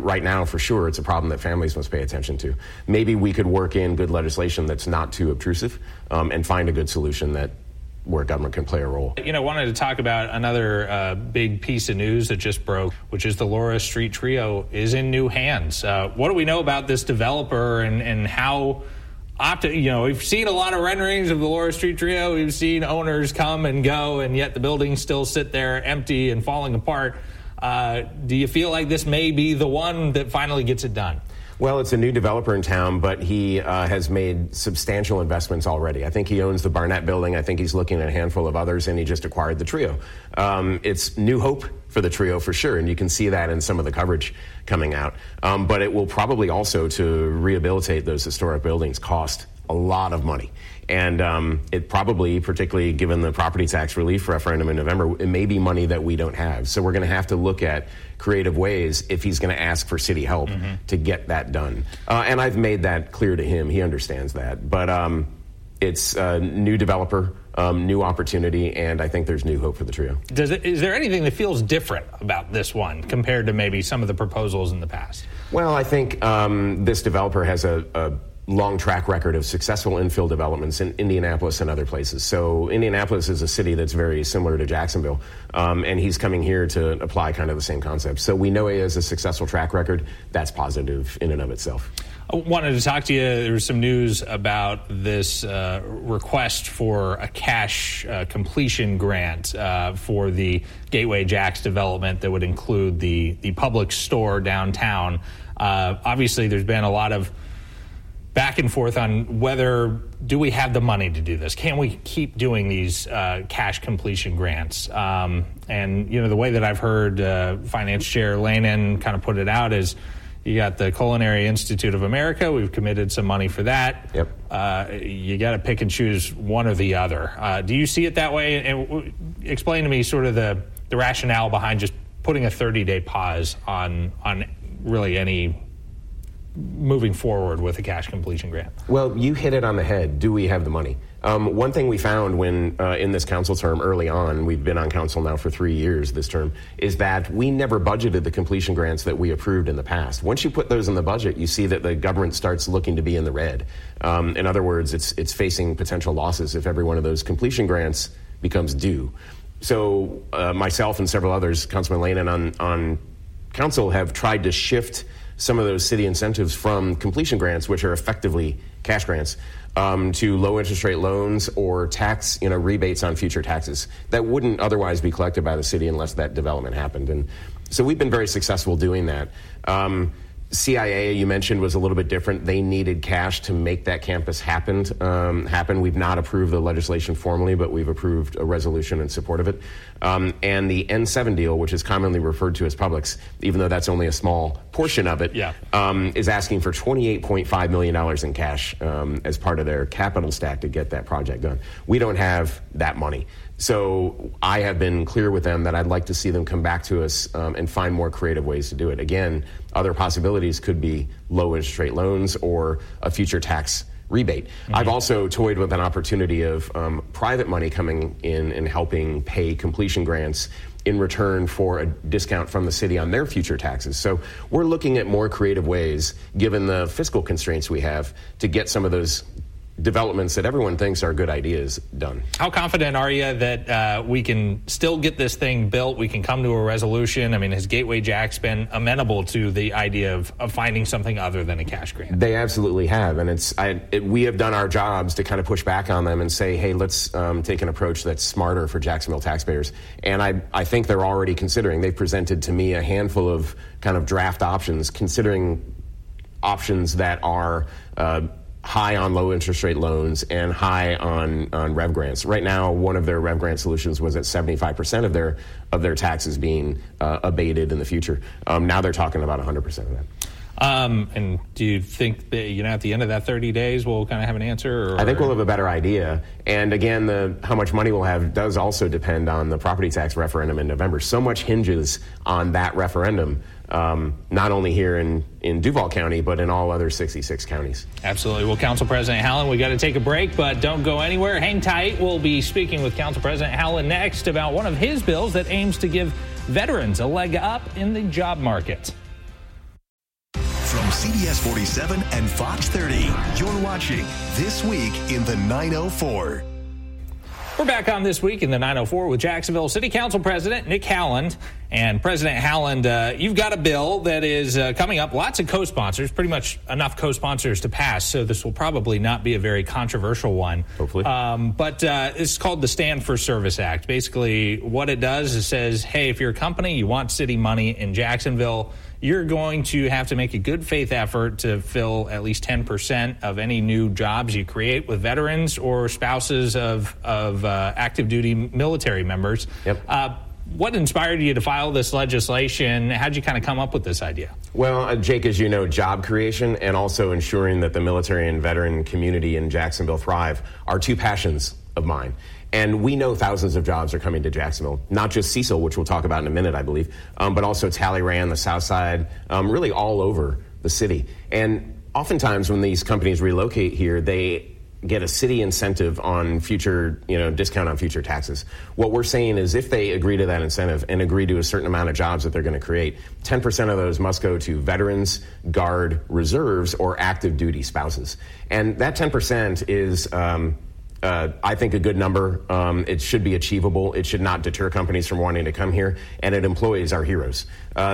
Right now, for sure, it's a problem that families must pay attention to. Maybe we could work in good legislation that's not too obtrusive and find a good solution where government can play a role. I wanted to talk about another big piece of news that just broke, which is the Laura Street Trio is in new hands. What do we know about this developer and how we've seen a lot of renderings of the Laura Street Trio. We've seen owners come and go, and yet the buildings still sit there empty and falling apart. Do you feel like this may be the one that finally gets it done? Well, it's a new developer in town, but he has made substantial investments already. I think he owns the Barnett building. I think he's looking at a handful of others, and he just acquired the Trio. It's new hope for the Trio for sure, and you can see that in some of the coverage coming out. But it will probably also, to rehabilitate those historic buildings, cost a lot of money. And it probably, particularly given the property tax relief referendum in November, it may be money that we don't have. So we're going to have to look at creative ways if he's going to ask for city help to get that done. And I've made that clear to him. He understands that. But it's a new developer, new opportunity, and I think there's new hope for the Trio. Is there anything that feels different about this one compared to maybe some of the proposals in the past? Well, I think this developer has a long track record of successful infill developments in Indianapolis and other places. So Indianapolis is a city that's very similar to Jacksonville, and he's coming here to apply kind of the same concept. So we know he has a successful track record. That's positive in and of itself. I wanted to talk to you. There was some news about this request for a cash completion grant for the Gateway Jacks development that would include the public store downtown. Obviously, there's been a lot of back and forth on whether do we have the money to do this? Can we keep doing these cash completion grants? And, the way that I've heard Finance Chair Lanen kind of put it out is you got the Culinary Institute of America. We've committed some money for that. Yep. You got to pick and choose one or the other. Do you see it that way? And explain to me sort of the rationale behind just putting a 30-day pause on really any moving forward with a cash completion grant. Well, you hit it on the head. Do we have the money? One thing we found when in this council term early on, we've been on council now for 3 years this term, is that we never budgeted the completion grants that we approved in the past. Once you put those in the budget, you see that the government starts looking to be in the red. In other words, it's facing potential losses if every one of those completion grants becomes due. So myself and several others, Councilman Lanen on council, have tried to shift some of those city incentives from completion grants, which are effectively cash grants, to low interest rate loans or tax, rebates on future taxes that wouldn't otherwise be collected by the city unless that development happened. And so we've been very successful doing that. CIA, you mentioned, was a little bit different. They needed cash to make that campus happen. We've not approved the legislation formally, but we've approved a resolution in support of it. And the N7 deal, which is commonly referred to as Publix, even though that's only a small portion of it, is asking for $28.5 million in cash as part of their capital stack to get that project done. We don't have that money. So I have been clear with them that I'd like to see them come back to us and find more creative ways to do it. Again, other possibilities could be low interest rate loans or a future tax rebate. I've also toyed with an opportunity of private money coming in and helping pay completion grants in return for a discount from the city on their future taxes. So we're looking at more creative ways, given the fiscal constraints we have, to get some of those developments that everyone thinks are good ideas done. How confident are you that we can still get this thing built? We can come to a resolution? I mean, has Gateway Jacks been amenable to the idea of finding something other than a cash grant? They absolutely have, and we have done our jobs to kind of push back on them and say, hey, let's take an approach that's smarter for Jacksonville taxpayers. And I think they're already considering. They've presented to me a handful of kind of draft options, considering options that are high on low interest rate loans and high on rev grants. Right now, one of their rev grant solutions was at 75% of their taxes being abated in the future. Now they're talking about 100% of that. And do you think that, at the end of that 30 days, we'll kind of have an answer? I think we'll have a better idea. And again, how much money we'll have does also depend on the property tax referendum in November. So much hinges on that referendum, not only here in Duval County, but in all other 66 counties. Absolutely. Well, Council President Howland, we got to take a break, but don't go anywhere. Hang tight. We'll be speaking with Council President Howland next about one of his bills that aims to give veterans a leg up in the job market. CBS 47 and Fox 30. You're watching This Week in the 904. We're back on This Week in the 904 with Jacksonville City Council President Nick Howland. And President Howland, you've got a bill that is coming up. Lots of co-sponsors, pretty much enough co-sponsors to pass. So this will probably not be a very controversial one. Hopefully. But it's called the Stand for Service Act. Basically, what it does is says, hey, if you're a company, you want city money in Jacksonville, you're going to have to make a good faith effort to fill at least 10% of any new jobs you create with veterans or spouses of active duty military members. Yep. What inspired you to file this legislation? How'd you kind of come up with this idea? Well, Jake, as you know, job creation and also ensuring that the military and veteran community in Jacksonville thrive are two passions of mine. And we know thousands of jobs are coming to Jacksonville, not just Cecil, which we'll talk about in a minute, I believe, but also Talleyrand, the South Side, really all over the city. And oftentimes when these companies relocate here, they get a city incentive on future, discount on future taxes. What we're saying is if they agree to that incentive and agree to a certain amount of jobs that they're going to create, 10% of those must go to veterans, guard, reserves, or active duty spouses. And that 10% is... I think a good number. It should be achievable. It should not deter companies from wanting to come here, and it employs our heroes.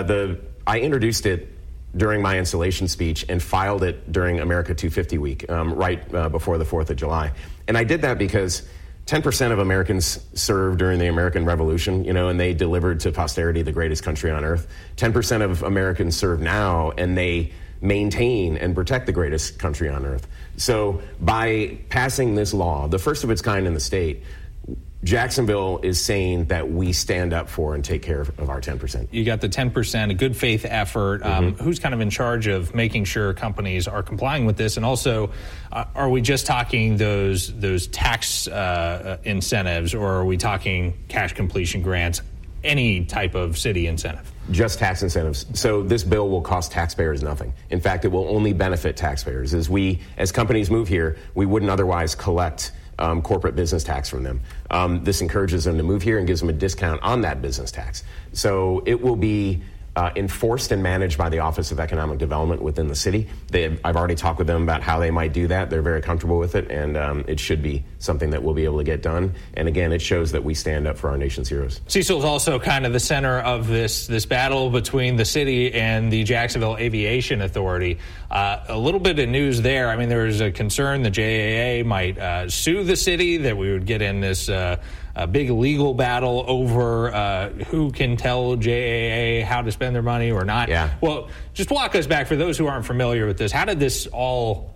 I introduced it during my installation speech and filed it during America 250 week, right before the 4th of July. And I did that because 10% of Americans served during the American Revolution, and they delivered to posterity the greatest country on earth. 10% of Americans serve now, and they maintain and protect the greatest country on earth. So by passing this law, the first of its kind in the state, Jacksonville is saying that we stand up for and take care of our 10%. You got the 10%, a good faith effort. Who's kind of in charge of making sure companies are complying with this? And also, are we just talking those tax incentives, or are we talking cash completion grants, any type of city incentive? Just tax incentives. So this bill will cost taxpayers nothing. In fact, it will only benefit taxpayers. As companies move here, we wouldn't otherwise collect corporate business tax from them. This encourages them to move here and gives them a discount on that business tax. So it will be enforced and managed by the Office of Economic Development within the city. I've already talked with them about how they might do that. They're very comfortable with it, and it should be something that we'll be able to get done. And again, it shows that we stand up for our nation's heroes. Cecil is also kind of the center of this battle between the city and the Jacksonville Aviation Authority. A little bit of news there. I mean, there was a concern the JAA might sue the city, that we would get in this a big legal battle over who can tell JAA how to spend their money or not. Yeah. Well, just walk us back for those who aren't familiar with this. How did this all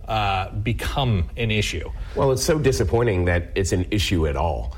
become an issue? Well, it's so disappointing that it's an issue at all.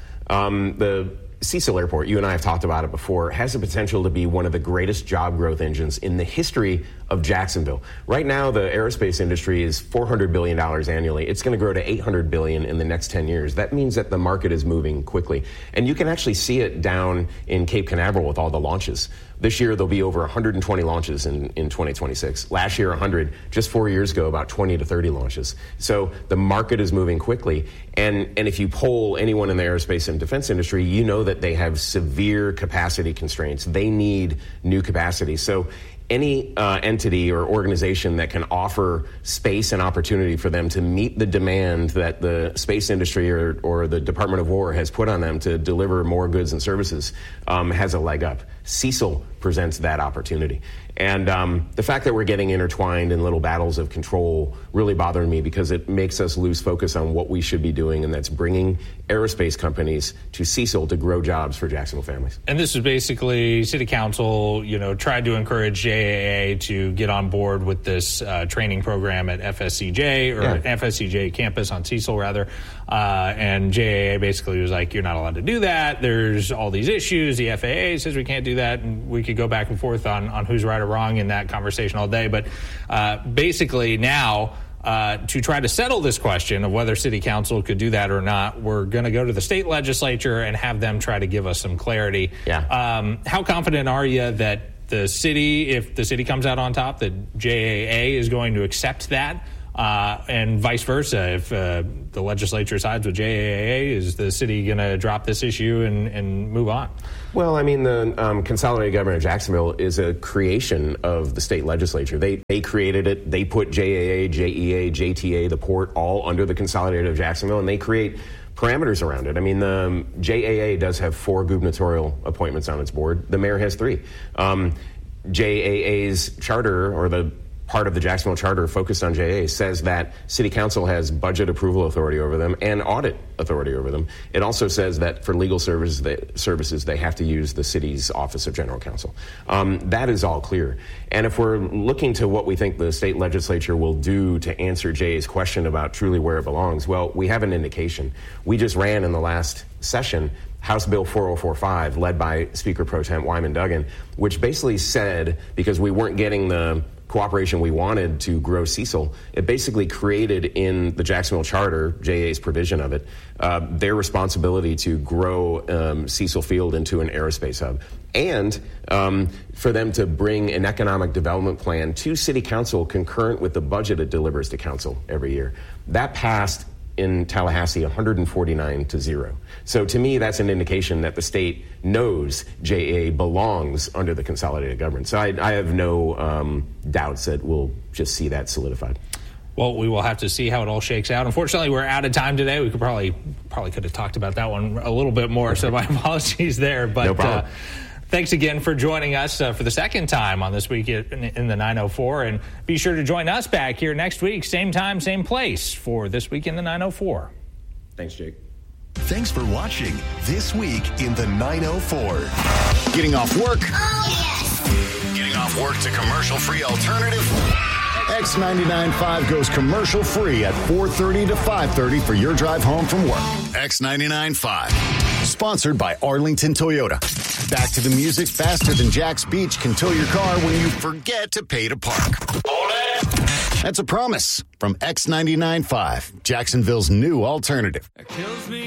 The Cecil Airport, you and I have talked about it before, has the potential to be one of the greatest job growth engines in the history of Jacksonville. Right now, the aerospace industry is $400 billion annually. It's going to grow to $800 billion in the next 10 years. That means that the market is moving quickly. And you can actually see it down in Cape Canaveral with all the launches. This year, there'll be over 120 launches in 2026. Last year, 100. Just 4 years ago, about 20 to 30 launches. So the market is moving quickly. And if you poll anyone in the aerospace and defense industry, you know that they have severe capacity constraints. They need new capacity. So any entity or organization that can offer space and opportunity for them to meet the demand that the space industry or the Department of War has put on them to deliver more goods and services has a leg up. Cecil presents that opportunity. And the fact that we're getting intertwined in little battles of control really bothered me, because it makes us lose focus on what we should be doing, and that's bringing aerospace companies to Cecil to grow jobs for Jacksonville families. And this is basically City Council, tried to encourage JAA to get on board with this training program at FSCJ, or FSCJ campus on Cecil, rather. And JAA basically was like, you're not allowed to do that. There's all these issues. The FAA says we can't do that. And we could go back and forth on who's right or wrong in that conversation all day. But basically now, to try to settle this question of whether City Council could do that or not, we're going to go to the state legislature and have them try to give us some clarity. Yeah. How confident are you that the city, if the city comes out on top, that JAA is going to accept that? and vice versa. If the legislature sides with JAA, is the city going to drop this issue and move on? Well, I mean, the Consolidated Government of Jacksonville is a creation of the state legislature. They created it. They put JAA, JEA, JTA, the port, all under the Consolidated of Jacksonville, and they create parameters around it. I mean, the JAA does have 4 gubernatorial appointments on its board. The mayor has 3. JAA's charter, or the part of the Jacksonville Charter focused on JAA, says that City Council has budget approval authority over them and audit authority over them. It also says that for legal services, they have to use the city's Office of General Counsel. That is all clear. And if we're looking to what we think the state legislature will do to answer Jay's question about truly where it belongs, well, we have an indication. We just ran in the last session House Bill 4045, led by Speaker Pro Tem Wyman Duggan, which basically said, because we weren't getting the cooperation we wanted to grow Cecil, it basically created in the Jacksonville Charter, JA's provision of it, their responsibility to grow Cecil Field into an aerospace hub, and for them to bring an economic development plan to City Council concurrent with the budget it delivers to Council every year. That passed in Tallahassee 149-0. So to me, that's an indication that the state knows JA belongs under the consolidated government. So I have no doubts that we'll just see that solidified. Well, we will have to see how it all shakes out. Unfortunately, we're out of time today. We could probably could have talked about that one a little bit more, so my apologies there. But no problem. Thanks again for joining us for the second time on This Week in the 904. And be sure to join us back here next week, same time, same place, for This Week in the 904. Thanks, Jake. Thanks for watching This Week in the 904. Getting off work? Oh, yes. Getting off work to commercial-free alternative? X99.5 goes commercial-free at 4:30 to 5:30 for your drive home from work. X99.5. Sponsored by Arlington Toyota. Back to the music faster than Jack's Beach can tow your car when you forget to pay to park. Hold it! That's a promise from X99.5, Jacksonville's new alternative.